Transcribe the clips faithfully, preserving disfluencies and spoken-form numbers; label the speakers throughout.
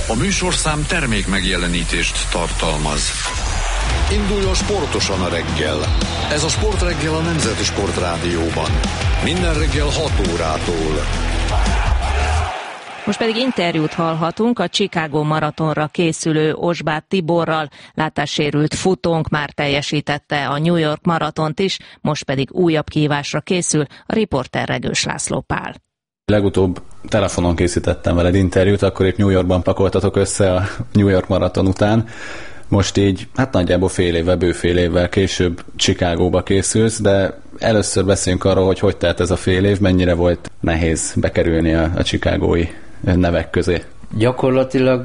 Speaker 1: A műsorszám termék megjelenítést tartalmaz. Induljon sportosan a reggel. Ez a Sportreggel a Nemzeti Sportrádióban. Minden reggel hat órától.
Speaker 2: Most pedig interjút hallhatunk a Chicago maratonra készülő Osbáth Tiborral. Látássérült futónk már teljesítette a New York maratont is, most pedig újabb kihívásra készül, a riporter Regős László Pál.
Speaker 3: Legutóbb telefonon készítettem veled interjút, akkor épp New Yorkban pakoltatok össze a New York maraton után. Most így, hát nagyjából fél évvel, bő fél évvel később Chicagóba készülsz, de először beszéljünk arról, hogy hogy telt ez a fél év, mennyire volt nehéz bekerülni a, a chicagói nevek közé.
Speaker 4: Gyakorlatilag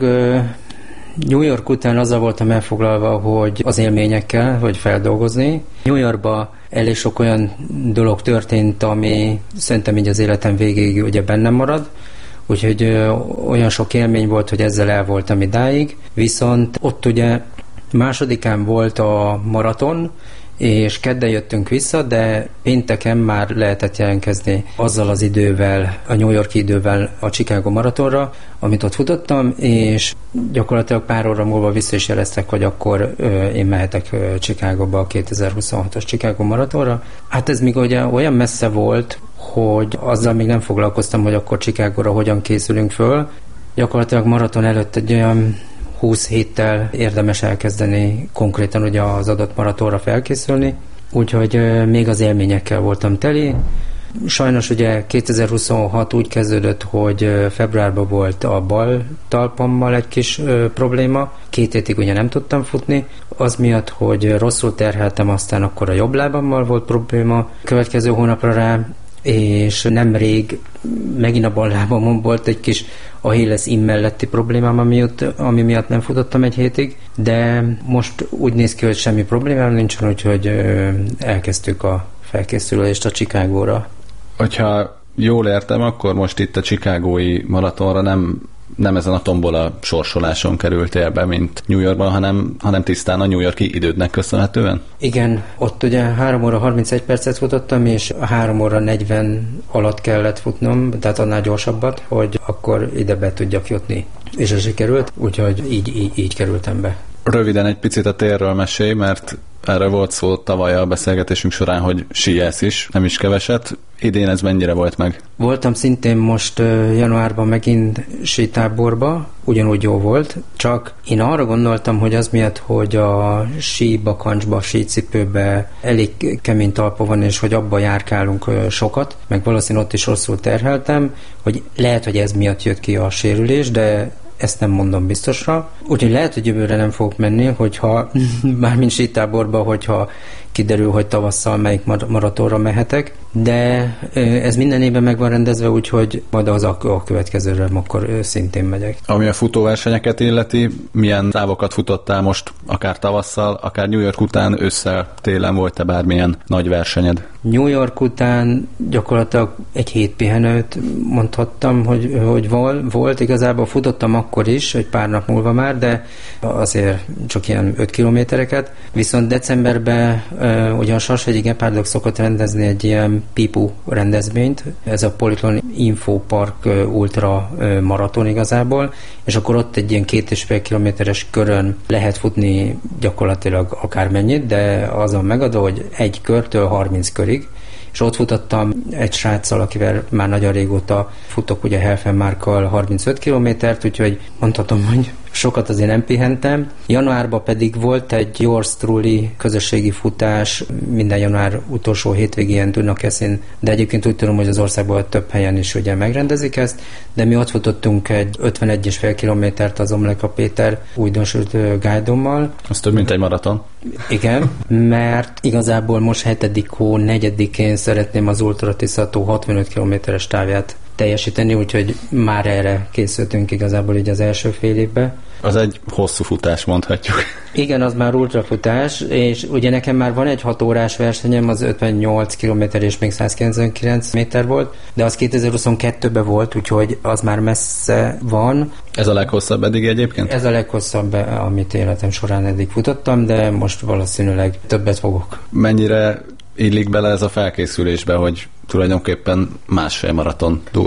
Speaker 4: New York után azzal voltam elfoglalva, hogy az élményekkel, hogy feldolgozni. New Yorkban elég sok olyan dolog történt, ami szerintem így az életem végéig ugye bennem marad, úgyhogy olyan sok élmény volt, hogy ezzel el voltam idáig. Viszont ott ugye másodikán volt a maraton, és kedden jöttünk vissza, de pénteken már lehetett jelentkezni azzal az idővel, a New York idővel a Chicago maratonra, amit ott futottam, és gyakorlatilag pár óra múlva vissza is jeleztek, hogy akkor ö, én mehetek ö, Chicagóba a kétezer-huszonhatos Chicago maratonra. Hát ez még ugye olyan messze volt, hogy azzal még nem foglalkoztam, hogy akkor Chicagóra hogyan készülünk föl. Gyakorlatilag maraton előtt egy olyan húsz héttel érdemes elkezdeni konkrétan ugye az adott maratonra felkészülni, úgyhogy euh, még az élményekkel voltam teli. Sajnos ugye kétezer-huszonhat úgy kezdődött, hogy euh, februárban volt a bal talpammal egy kis euh, probléma, két hétig ugye nem tudtam futni, az miatt, hogy rosszul terheltem, aztán akkor a jobb lábammal volt probléma, következő hónapra rá, és nemrég megint a bal lábamon volt egy kis Achilles in melletti problémám, ami, ami miatt nem futottam egy hétig, de most úgy néz ki, hogy semmi problémám nincsen, úgyhogy elkezdtük a felkészülést a Chicagóra.
Speaker 3: Hogyha jól értem, akkor most itt a chicagói maratonra nem, nem ezen a tombola sorsoláson kerültél be, mint New Yorkban, hanem, hanem tisztán a New York-i idődnek köszönhetően?
Speaker 4: Igen, ott ugye három óra harmincegy percet futottam, és a három óra negyven alatt kellett futnom, tehát annál gyorsabbat, hogy akkor ide be tudjak jutni. És ez sikerült, úgyhogy így, így, így kerültem be.
Speaker 3: Röviden egy picit a térről mesélj, mert erre volt szó tavaly a beszélgetésünk során, hogy síelsz is, nem is keveset. Idén ez mennyire volt meg?
Speaker 4: Voltam szintén most januárban megint sítáborba, ugyanúgy jó volt, csak én arra gondoltam, hogy az miatt, hogy a síbakancsba, sícipőbe elég kemény talpa van, és hogy abba járkálunk sokat, meg valószínűleg ott is rosszul terheltem, hogy lehet, hogy ez miatt jött ki a sérülés, de ezt nem mondom biztosra. Úgyhogy lehet, hogy jövőre nem fogok menni, hogyha mármint sítáborba, hogyha kiderül, hogy tavasszal melyik maratonra mehetek, de ez minden évben meg van rendezve, úgyhogy majd az a következőre akkor szintén megyek.
Speaker 3: Ami a futóversenyeket illeti, milyen távokat futottál most, akár tavasszal, akár New York után, ősszel, télen volt-e bármilyen nagy versenyed?
Speaker 4: New York után gyakorlatilag egy hét pihenőt mondhattam, hogy, hogy volt. Igazából futottam akkor is, egy pár nap múlva már, de azért csak ilyen öt kilométereket. Viszont decemberben uh, ugye a Sashegyi Gepárdok szokott rendezni egy ilyen Pipu rendezvényt, ez a Politlon Info Park uh, Ultra uh, maraton igazából, és akkor ott egy ilyen két és fél kilométeres körön lehet futni gyakorlatilag akármennyit, de az a megadó, hogy egy körtől harminc körig, és ott futottam egy sráccal, akivel már nagyon régóta futok, ugye Helfenmárkkal harmincöt kilométert, úgyhogy mondhatom, hogy sokat azért nem pihentem. Januárban pedig volt egy Yours Truly közösségi futás, minden január utolsó hétvégén Dunakeszin, de egyébként úgy tudom, hogy az országban több helyen is ugye megrendezik ezt, de mi ott futottunk egy ötvenegy és fél kilométert az Omleka Péter újdonsült guide-ommal.
Speaker 3: Az több, mint egy maraton.
Speaker 4: Igen, mert igazából most hetedik hó negyedikén szeretném az Ultra Tiszató hatvanöt kilométeres távját teljesíteni, úgyhogy már erre készültünk igazából így az első fél évben.
Speaker 3: Az egy hosszú futás, mondhatjuk.
Speaker 4: Igen, az már ultrafutás, és ugye nekem már van egy hat órás versenyem, az ötvennyolc kilométer és még száz kilencvenkilenc méter volt, de az kétezer-huszonkettőben volt, úgyhogy az már messze van.
Speaker 3: Ez a leghosszabb eddig egyébként?
Speaker 4: Ez a leghosszabb, amit életem során eddig futottam, de most valószínűleg többet fogok.
Speaker 3: Mennyire illik bele ez a felkészülésbe, hogy tulajdonképpen másfél maraton durván?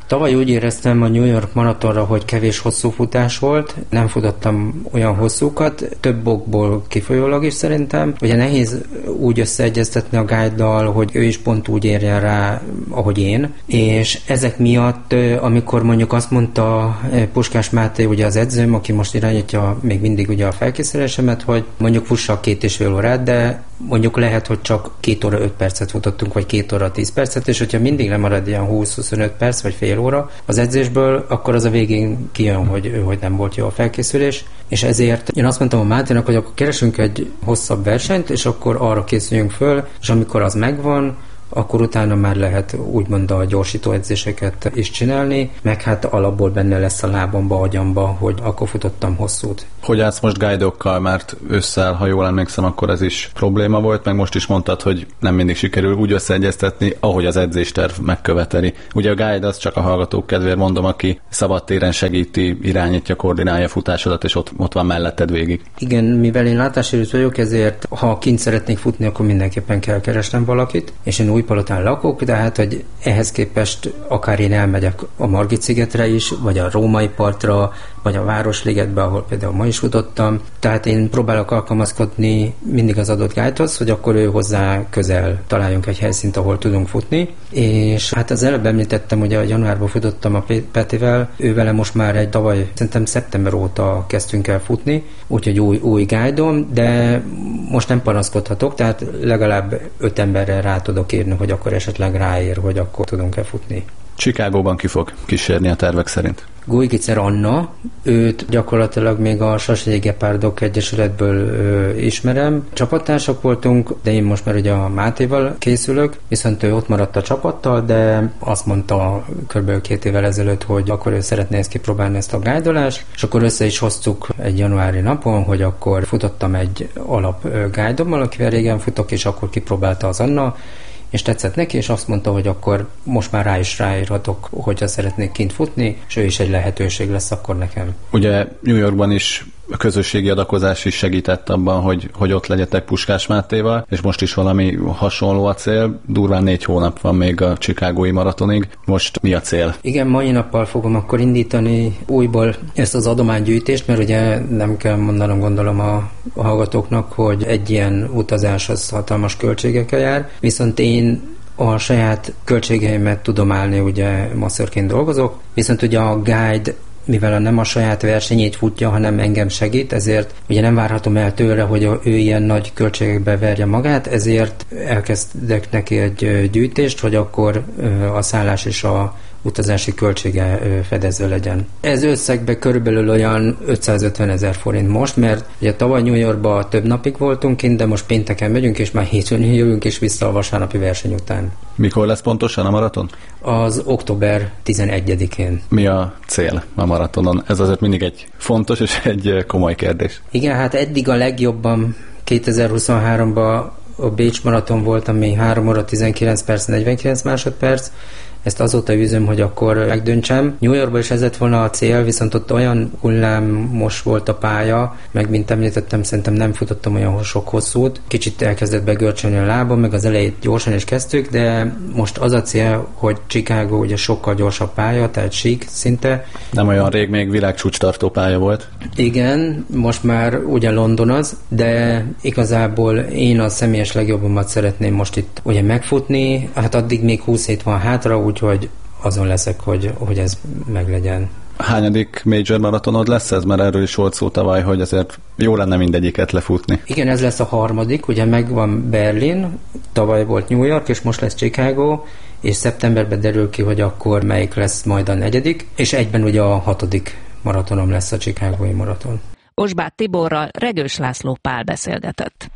Speaker 4: Tavaly úgy éreztem a New York maratonra, hogy kevés hosszú futás volt, nem futottam olyan hosszúkat, több okból kifolyólag is szerintem. Ugye nehéz úgy összeegyeztetni a guide-dal, hogy ő is pont úgy érjen rá, ahogy én, és ezek miatt, amikor mondjuk azt mondta Puskás Máté, ugye az edzőm, aki most irányítja még mindig ugye a felkészülésemet, hogy mondjuk fussak két és fél órát, de mondjuk lehet, hogy csak két óra öt percet futottunk, vagy két óra tíz percet, és hogyha mindig lemarad ilyen húsz-huszonöt perc, vagy fél óra az edzésből, akkor az a végén kijön, hogy, hogy nem volt jó a felkészülés, és ezért én azt mondtam a Máténak, hogy akkor keresünk egy hosszabb versenyt, és akkor arra készüljünk föl, és amikor az megvan, akkor utána már lehet úgymond a gyorsító edzéseket is csinálni, meg hát alapból benne lesz a lábamba, agyamba, hogy akkor futottam hosszút.
Speaker 3: Hogy állsz most guide-okkal, mert ősszel, ha jól emlékszem, akkor ez is probléma volt, meg most is mondtad, hogy nem mindig sikerül úgy összeegyeztetni, ahogy az edzésterv megköveteli. Ugye a guide az csak a hallgatók kedvéért mondom, aki szabadtéren segíti, irányítja, koordinálja futásodat, és ott, ott van melletted végig.
Speaker 4: Igen, mivel én látássérült vagyok, ezért ha kint szeretnék futni, akkor mindenképpen kell keresnem valakit, és én Újpalotán lakok, de hát, hogy ehhez képest akár én elmegyek a Margit-szigetre is, vagy a Római partra, vagy a Városligetbe, ahol például ma is futottam. Tehát én próbálok alkalmazkodni mindig az adott guide-hoz, hogy akkor ő hozzá közel találjunk egy helyszínt, ahol tudunk futni. És hát az előbb említettem, hogy a januárban futottam a Petivel, ő vele most már egy tavaly, szerintem szeptember óta kezdtünk el futni, úgyhogy új, új guide-om, de most nem panaszkodhatok, tehát legalább öt emberre rá tudok írni, hogy akkor esetleg ráér, hogy akkor tudunk-e futni.
Speaker 3: Chicagóban ki fog kísérni a tervek szerint?
Speaker 4: Gujgicer Anna, őt gyakorlatilag még a Sasegyi Gepárdok Egyesületből ö, ismerem. Csapattársak voltunk, de én most már ugye a Mátéval készülök, viszont ő ott maradt a csapattal, de azt mondta kb. két évvel ezelőtt, hogy akkor ő szeretné ezt kipróbálni, ezt a guidolást, és akkor össze is hoztuk egy januári napon, hogy akkor futottam egy alap guidommal, akivel régen futok, és akkor kipróbálta az Anna, és tetszett neki, és azt mondta, hogy akkor most már rá is ráírhatok, hogyha szeretnék kint futni, és ő is egy lehetőség lesz akkor nekem.
Speaker 3: Ugye New Yorkban is a közösségi adakozás is segített abban, hogy, hogy ott legyetek Puskás Mátéval, és most is valami hasonló a cél. Durván négy hónap van még a chicagói maratonig. Most mi a cél?
Speaker 4: Igen, mai nappal fogom akkor indítani újból ezt az adománygyűjtést, mert ugye nem kell mondanom, gondolom a, a hallgatóknak, hogy egy ilyen utazás az hatalmas költségekkel jár, viszont én a saját költségeimet tudom állni, ugye masszörként dolgozok, viszont ugye a guide, mivel nem a saját versenyét futja, hanem engem segít, ezért ugye nem várhatom el tőle, hogy ő ilyen nagy költségekbe verje magát, ezért elkezdek neki egy gyűjtést, hogy akkor a szállás és a utazási költsége fedezve legyen. Ez összegben körülbelül olyan ötszázötven ezer forint most, mert ugye tavaly New Yorkban több napig voltunk kint, de most pénteken megyünk, és már hétfőn jövünk is vissza a vasárnapi verseny után.
Speaker 3: Mikor lesz pontosan a maraton?
Speaker 4: Az október tizenegyedikén.
Speaker 3: Mi a cél a maratonon? Ez azért mindig egy fontos és egy komoly kérdés.
Speaker 4: Igen, hát eddig a legjobban kétezer-huszonháromban a Bécs maraton volt, ami három óra tizenkilenc perc, negyvenkilenc másodperc. Ezt azóta üzöm, hogy akkor megdöntsem. New Yorkban is ez lett volna a cél, viszont ott olyan hullámos volt a pálya, meg mint említettem, szerintem nem futottam olyan sok hosszút. Kicsit elkezdett begörcsölni a lábam, meg az elejét gyorsan is kezdtük, de most az a cél, hogy Chicago ugye sokkal gyorsabb pálya, tehát sík szinte.
Speaker 3: Nem olyan rég még világcsúcs tartó pálya volt.
Speaker 4: Igen, most már ugye London az, de igazából én a személyes legjobbamat szeretném most itt ugye megfutni, hát addig még húsz hét van hátra, úgyhogy azon leszek, hogy, hogy ez meglegyen.
Speaker 3: Hányadik major maratonod lesz ez? Mert erről is volt szó tavaly, hogy azért jó lenne mindegyiket lefutni.
Speaker 4: Igen, ez lesz a harmadik, ugye megvan Berlin, tavaly volt New York, és most lesz Chicago, és szeptemberben derül ki, hogy akkor melyik lesz majd a negyedik, és egyben ugye a hatodik maratonom lesz a chicagói maraton.
Speaker 2: Osbáth Tiborral Regős László Pál beszélgetett.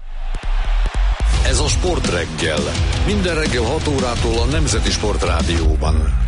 Speaker 1: Ez a Sport Reggel. Minden reggel hat órától a Nemzeti Sport Rádióban.